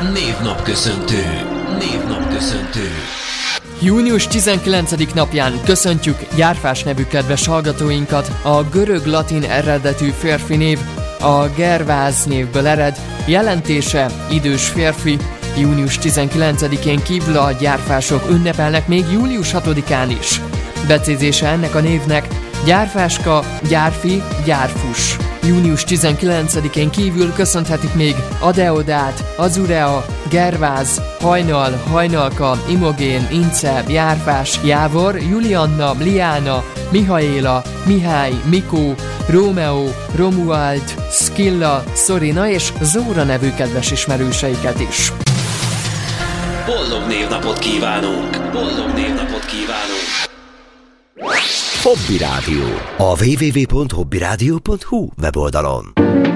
Névnapköszöntő. Június 19. napján köszöntjük Gyárfás nevű kedves hallgatóinkat. A görög-latin eredetű férfi név a Gervász névből ered, jelentése idős férfi. Június 19-én kívül a gyárfások ünnepelnek még július 6-án is. Becézése ennek a névnek gyárfáska, gyárfi, gyárfus. Június 19-én kívül köszönhetik még Adeodát, Azurea, Gerváz, Hajnal, Hajnalka, Imogén, Ince, Járfás, Jávor, Julianna, Liána, Mihaéla, Mihály, Mikó, Rómeó, Romuald, Skilla, Szorina és Zóra nevű kedves ismerőseiket is. Boldog névnapot kívánunk! Hobby Rádió. A www.hobbyradio.hu weboldalon.